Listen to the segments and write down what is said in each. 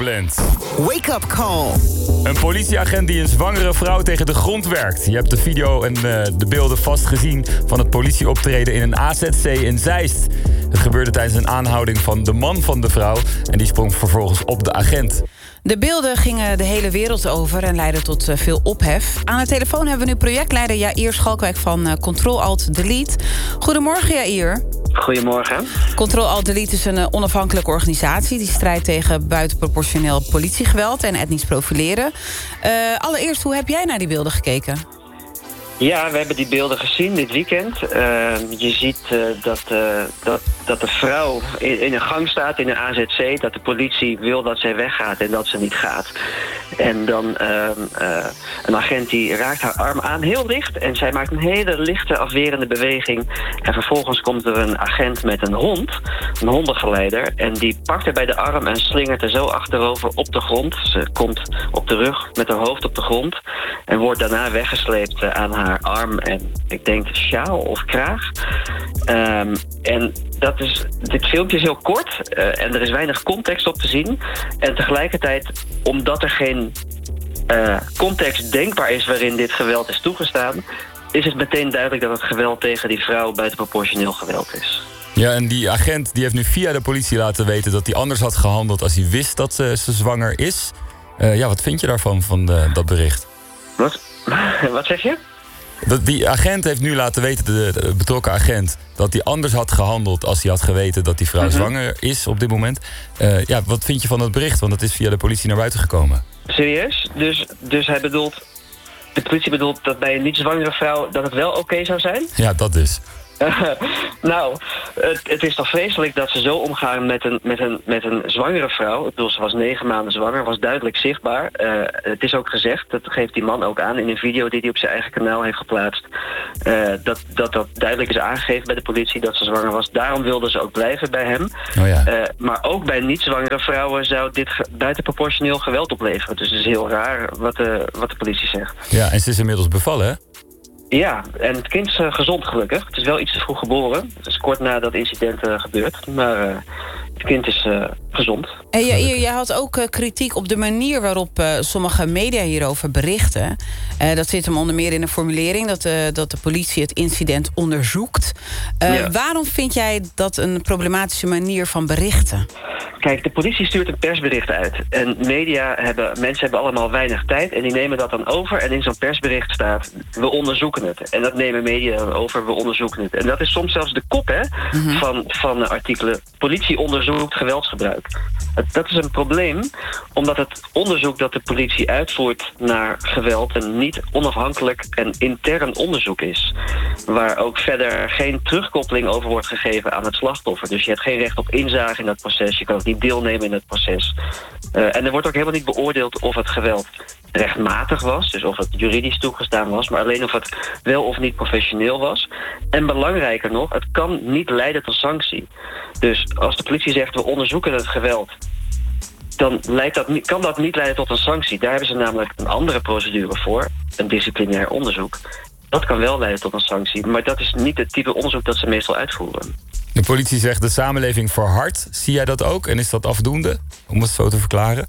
Blend. Wake up call. Een politieagent die een zwangere vrouw tegen de grond werkt. Je hebt de video en de beelden vast gezien van het politieoptreden in een AZC in Zeist. Het gebeurde tijdens een aanhouding van de man van de vrouw en die sprong vervolgens op de agent. De beelden gingen de hele wereld over en leidden tot veel ophef. Aan de telefoon hebben we nu projectleider Jair Schalkwijk van Control-Alt-Delete. Goedemorgen, Jair. Goedemorgen. Control-Alt-Delete is een onafhankelijke organisatie die strijdt tegen buitenproportioneel politiegeweld en etnisch profileren. Allereerst, hoe heb jij naar die beelden gekeken? Ja, we hebben die beelden gezien dit weekend. Je ziet dat de vrouw in een gang staat in een AZC, dat de politie wil dat zij weggaat en dat ze niet gaat. En dan een agent die raakt haar arm aan, heel licht, en zij maakt een hele lichte afwerende beweging. En vervolgens komt er een agent met een hond, een hondengeleider, en die pakt haar bij de arm en slingert er zo achterover op de grond. Ze komt op de rug met haar hoofd op de grond en wordt daarna weggesleept aan haar arm en ik denk sjaal of kraag. En dit filmpje is heel kort en er is weinig context op te zien. En tegelijkertijd, omdat er geen context denkbaar is waarin dit geweld is toegestaan, is het meteen duidelijk dat het geweld tegen die vrouw buitenproportioneel geweld is. Ja, en die agent die heeft nu via de politie laten weten dat hij anders had gehandeld als hij wist dat ze zwanger is. Wat vind je daarvan, van dat bericht? Wat zeg je? Die agent heeft nu laten weten, de betrokken agent, dat hij anders had gehandeld als hij had geweten dat die vrouw zwanger is op dit moment. Wat vind je van dat bericht? Want dat is via de politie naar buiten gekomen. Serieus? Dus hij bedoelt, de politie bedoelt dat bij een niet zwangere vrouw dat het wel oké zou zijn? Ja, dat dus. Nou, het is toch vreselijk dat ze zo omgaan met een zwangere vrouw. Ik bedoel, ze was 9 maanden zwanger, was duidelijk zichtbaar. Het is ook gezegd, dat geeft die man ook aan in een video die hij op zijn eigen kanaal heeft geplaatst. Dat duidelijk is aangegeven bij de politie dat ze zwanger was. Daarom wilden ze ook blijven bij hem. Oh ja. Maar ook bij niet-zwangere vrouwen zou dit buitenproportioneel geweld opleveren. Dus het is heel raar wat de politie zegt. Ja, en ze is inmiddels bevallen, hè? Ja, en het kind is gezond gelukkig. Het is wel iets te vroeg geboren. Het is kort na dat incident gebeurd. Maar het kind is gezond. En jij had ook kritiek op de manier waarop sommige media hierover berichten. Dat zit hem onder meer in een formulering dat de politie het incident onderzoekt. Waarom vind jij dat een problematische manier van berichten? Kijk, de politie stuurt een persbericht uit. En mensen hebben allemaal weinig tijd en die nemen dat dan over. En in zo'n persbericht staat, we onderzoeken het. En dat nemen media dan over, we onderzoeken het. En dat is soms zelfs de kop van artikelen. Politie onderzoekt geweldsgebruik. Dat is een probleem, omdat het onderzoek dat de politie uitvoert naar geweld een niet onafhankelijk en intern onderzoek is. Waar ook verder geen terugkoppeling over wordt gegeven aan het slachtoffer. Dus je hebt geen recht op inzage in dat proces. Je kan ook niet deelnemen in het proces. En er wordt ook helemaal niet beoordeeld of het geweld rechtmatig was. Dus of het juridisch toegestaan was. Maar alleen of het wel of niet professioneel was. En belangrijker nog, het kan niet leiden tot sanctie. Dus als de politie zegt, we onderzoeken het geweld, dan kan dat niet leiden tot een sanctie. Daar hebben ze namelijk een andere procedure voor. Een disciplinair onderzoek. Dat kan wel leiden tot een sanctie. Maar dat is niet het type onderzoek dat ze meestal uitvoeren. De politie zegt de samenleving verhardt. Zie jij dat ook? En is dat afdoende? Om het zo te verklaren?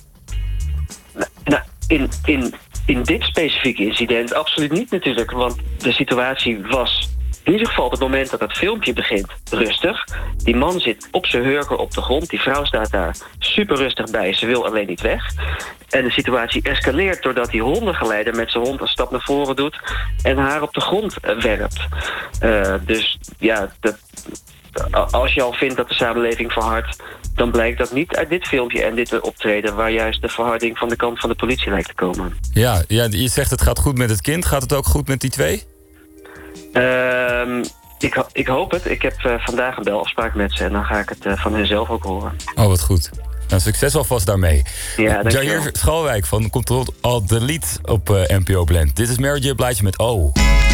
Nou, in dit specifieke incident absoluut niet natuurlijk. Want de situatie was in ieder geval op het moment dat het filmpje begint rustig. Die man zit op zijn hurken op de grond. Die vrouw staat daar super rustig bij. Ze wil alleen niet weg. En de situatie escaleert doordat die hondengeleider met zijn hond een stap naar voren doet en haar op de grond werpt. Dus ja, als je al vindt dat de samenleving verhardt, dan blijkt dat niet uit dit filmpje en dit optreden, waar juist de verharding van de kant van de politie lijkt te komen. Ja, je zegt het gaat goed met het kind. Gaat het ook goed met die twee? Ik hoop het. Ik heb vandaag een belafspraak met ze en dan ga ik het van hen zelf ook horen. Oh, wat goed. Nou, succes alvast daarmee. Ja, Jair Schalkwijk van Control-Alt-Delete op NPO Blend. Dit is Mary J. Blige met O.